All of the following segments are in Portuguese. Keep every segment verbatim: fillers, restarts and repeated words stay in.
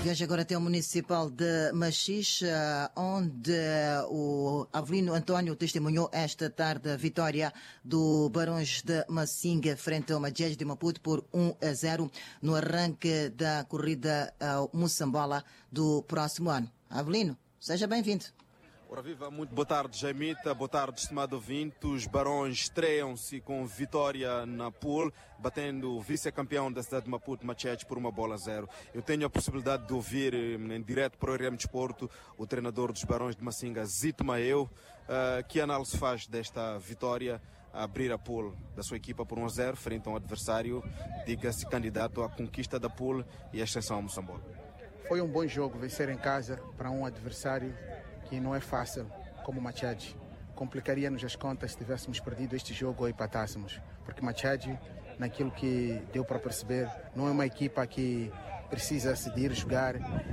Viaja agora até o Municipal de Machixe, onde o Avelino António testemunhou esta tarde a vitória do Barões de Massinga frente ao Majés de Maputo por um a zero no arranque da corrida ao Moçambola do próximo ano. Avelino, seja bem-vindo. Ora viva, muito boa tarde, Jaimita, boa tarde, estimado ouvinte. Os Barões estreiam-se com vitória na pool, batendo o vice-campeão da cidade de Maputo, Majés, por uma bola a zero. Eu tenho a possibilidade de ouvir em direto para o R M Desporto o treinador dos Barões de Massinga, Zito Maeu. Uh, que análise faz desta vitória a abrir a pool da sua equipa por um a zero frente a um adversário, diga-se candidato à conquista da pool e a extensão ao Moçambola? Foi um bom jogo vencer em casa para um adversário que não é fácil, como o Majés. Complicaria-nos as contas se tivéssemos perdido este jogo ou empatássemos, porque Majés, naquilo que deu para perceber, não é uma equipa que precisa se ir jogar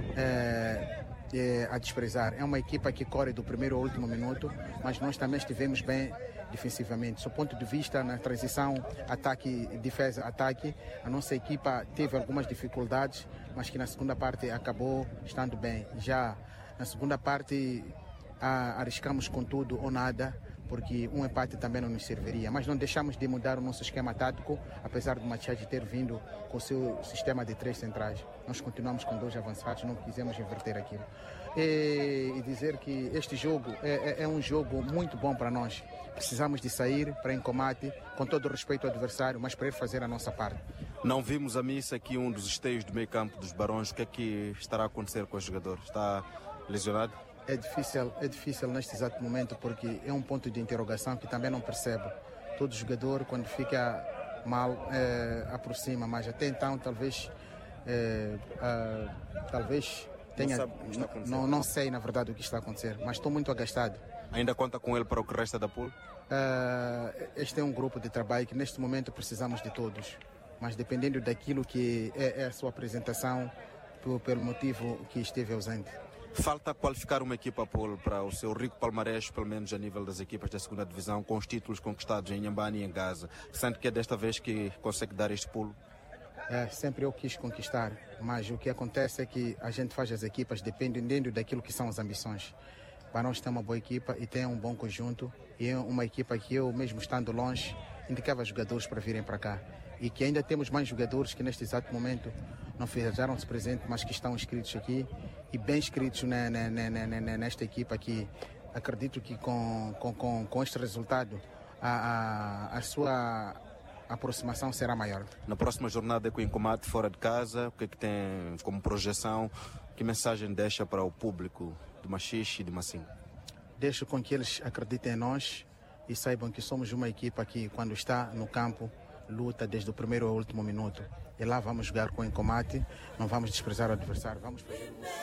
é, é, a desprezar. É uma equipa que corre do primeiro ao último minuto, mas nós também estivemos bem defensivamente. Do ponto de vista na transição ataque, defesa, ataque, a nossa equipa teve algumas dificuldades, mas que na segunda parte acabou estando bem. Já na segunda parte a, arriscamos com tudo ou nada, porque um empate também não nos serviria. Mas não deixamos de mudar o nosso esquema tático, apesar do Majés ter vindo com o seu sistema de três centrais. Nós continuamos com dois avançados, não quisemos inverter aquilo. E, e dizer que este jogo é, é, é um jogo muito bom para nós. Precisamos de sair para em combate, com todo o respeito ao adversário, mas para ir fazer a nossa parte. Não vimos a missa aqui, um dos esteios do meio campo dos Barões. O que é que estará a acontecer com o jogador? Está lesionado? É difícil, é difícil neste exato momento, porque é um ponto de interrogação que também não percebo. Todo jogador, quando fica mal, é, aproxima, mas até então talvez é, é, talvez tenha, não, sabe o que está acontecendo. não, não sei na verdade o que está a acontecer, mas estou muito agastado. Ainda conta com ele para o que resta da pool? Uh, este é um grupo de trabalho que neste momento precisamos de todos, mas dependendo daquilo que é, é a sua apresentação, por, pelo motivo que esteve ausente. Falta qualificar uma equipa pool para o seu rico palmarés, pelo menos a nível das equipas da segunda divisão, com os títulos conquistados em Inhambane e em Gaza. Sente que é desta vez que consegue dar este pulo? É, sempre eu quis conquistar, mas o que acontece é que a gente faz as equipas dependendo daquilo que são as ambições. Barões tem uma boa equipa e tem um bom conjunto, e é uma equipa que eu, mesmo estando longe, indicava jogadores para virem para cá. E que ainda temos mais jogadores que neste exato momento não fizeram-se presente, mas que estão inscritos aqui e bem inscritos na, na, na, na, nesta equipa aqui. Acredito que com, com, com, com este resultado a, a, a sua aproximação será maior. Na próxima jornada com o Incomate fora de casa, o que é que tem como projeção? Que mensagem deixa para o público de Machixe e de Massinga? Deixo com que eles acreditem em nós e saibam que somos uma equipa que, quando está no campo, luta desde o primeiro ao último minuto. E lá vamos jogar com o Incomate, não vamos desprezar o adversário, vamos fazer...